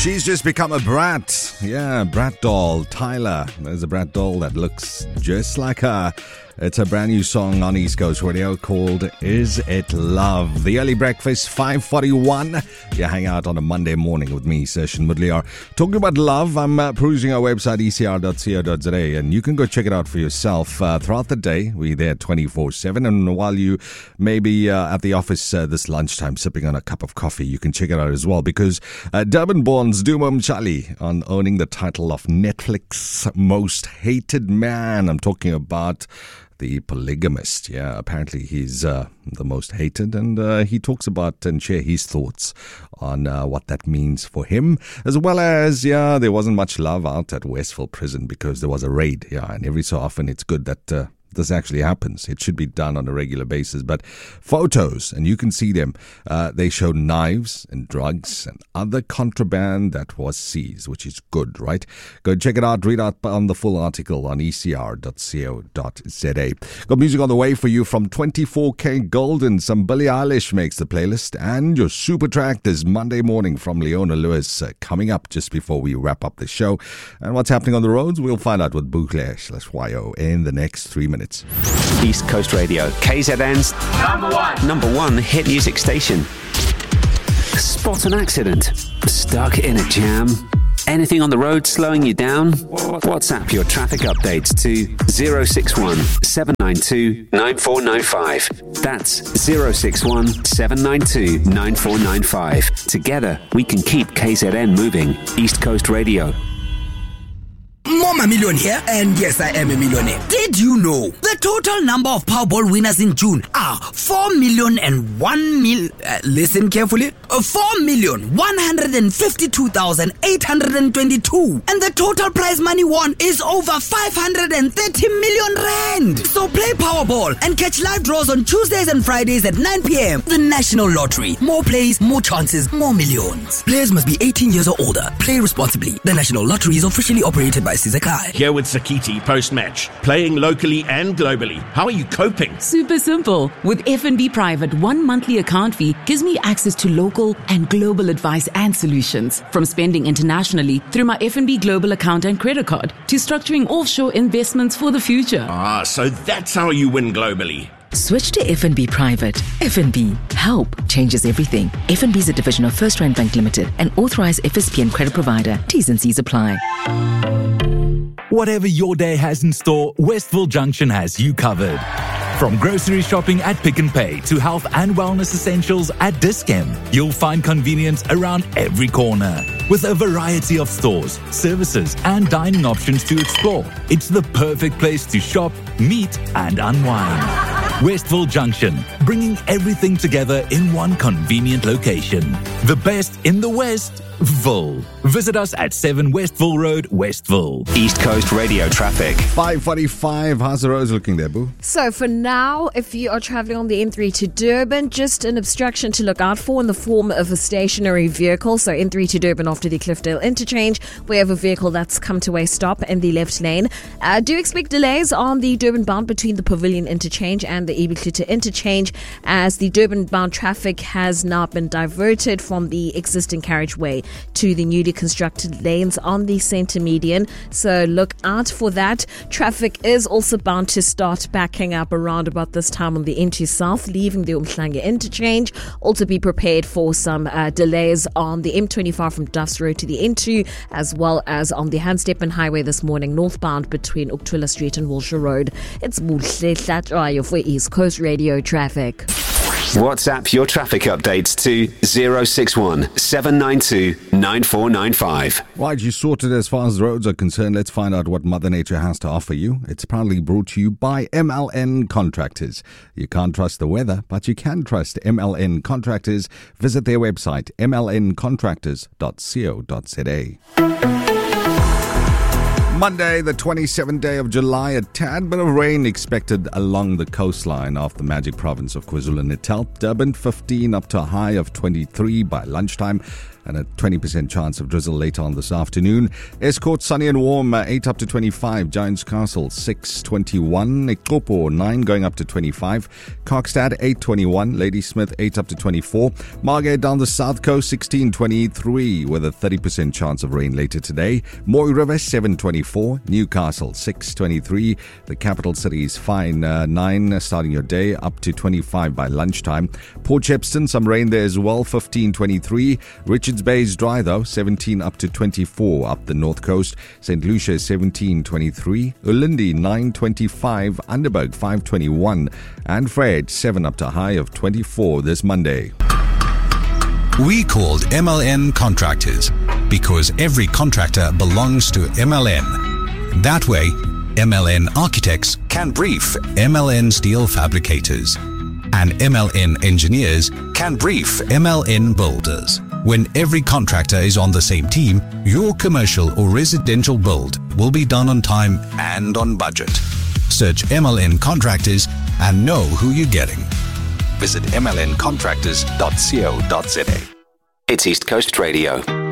She's just become a brat. Yeah, brat doll. Tyler. There's a brat doll that looks just like her. It's a brand new song on East Coast Radio called Is It Love? The Early Breakfast, 5:41. You hang out on a Monday morning with me, Session Mudliar. Talking about love, I'm perusing our website, ecr.co.za, and you can go check it out for yourself. Throughout the day, we're there 24/7, and while you may be at the office this lunchtime sipping on a cup of coffee, you can check it out as well, because Durban-born's Duma Mchali on owning the title of Netflix's most hated man. I'm talking about the polygamist. Yeah, apparently he's the most hated, and he talks about and share his thoughts on what that means for him, as well as, there wasn't much love out at Westville Prison because there was a raid. Yeah, and every so often it's good that this actually happens. It should be done on a regular basis. But photos, and you can see them, they show knives and drugs and other contraband that was seized, which is good, right? Go check it out. Read out on the full article on ecr.co.za. Got music on the way for you from 24K Golden. Some Billie Eilish makes the playlist. And your super track this Monday morning from Leona Lewis coming up just before we wrap up the show. And what's happening on the roads, we'll find out with Bukle/YO in the next 3 minutes. East Coast Radio, KZN's number one hit music station. Spot an accident, stuck in a jam, anything on the road slowing you down? WhatsApp your traffic updates to 061 792 9495. That's 061 792 9495. Together, we can keep KZN moving. East Coast Radio. Mama Million here, and yes, I am a millionaire. Did you know the total number of Powerball winners in June are 4,001,000? Listen carefully. 4,152,822, and the total prize money won is over 530 million rand. So play Powerball and catch live draws on Tuesdays and Fridays at 9 p.m. The National Lottery. More plays, more chances, more millions. Players must be 18 years or older. Play responsibly. The National Lottery is officially operated by Sizakai. Here with Sakiti post-match, playing locally and globally. How are you coping? Super simple. With FNB Private, 1 monthly account fee gives me access to local and global advice and solutions. From spending internationally through my FNB Global account and credit card to structuring offshore investments for the future. Ah, so that's how you win globally. Switch to FNB Private. FNB. Help changes everything. FNB is a division of First Rand Bank Limited, an authorized FSPN credit provider. T's and C's apply. Whatever your day has in store, Westville Junction has you covered. From grocery shopping at Pick n Pay to health and wellness essentials at Dis-Chem, you'll find convenience around every corner. With a variety of stores, services, and dining options to explore, it's the perfect place to shop, meet, and unwind. Westville Junction, bringing everything together in one convenient location. The best in the Westville. Visit us at 7 Westville Road, Westville. East Coast Radio traffic. 5:45. How's the roads looking there, Boo? So for now, if you are travelling on the N3 to Durban, just an obstruction to look out for in the form of a stationary vehicle. So N3 to Durban after the Cliffdale interchange, we have a vehicle that's come to a stop in the left lane. Do expect delays on the Durban bound between the Pavilion interchange and the Ebikluta interchange, as the Durban bound traffic has now been diverted from the existing carriageway to the newly constructed lanes on the centre median. So look out for that. Traffic is also bound to start backing up around about this time on the N2 South, leaving the Umhlanga interchange. Also be prepared for some delays on the M25 from Duffs Road to the N2, as well as on the Handsteppen Highway this morning, northbound between Uktula Street and Wilshire Road. It's Muhle Hlatshwayo for East Coast Radio traffic. WhatsApp your traffic updates to 061 792 9495. Right, you sorted as far as the roads are concerned. Let's find out what Mother Nature has to offer you. It's proudly brought to you by MLN Contractors. You can't trust the weather, but you can trust MLN Contractors. Visit their website, mlncontractors.co.za. Monday, the 27th day of July, a tad bit of rain expected along the coastline of the magic province of KwaZulu-Natal. Durban 15 up to a high of 23 by lunchtime. and a 20% chance of drizzle later on this afternoon. Escort, sunny and warm, 8 up to 25. Giants Castle, 6:21. Ikopo, 9 going up to 25. Kokstad, 8:21. Ladysmith, 8 up to 24. Margate down the south coast, 16:23, with a 30% chance of rain later today. Moy River, 7:24. Newcastle, 6:23. The capital city is fine, 9 starting your day, up to 25 by lunchtime. Port Shepstone, some rain there as well, 15:23. Richards Bay is dry though, 17 up to 24 up the north coast. St. Lucia, 17:23. Ulindi, 9:25. Underberg, 5:21. And Fred, 7 up to a high of 24 this Monday. We called MLN Contractors because every contractor belongs to MLN. That way, MLN Architects can brief MLN Steel Fabricators, and MLN Engineers can brief MLN Builders. When every contractor is on the same team, your commercial or residential build will be done on time and on budget. Search MLN Contractors and know who you're getting. Visit mlncontractors.co.za. It's East Coast Radio.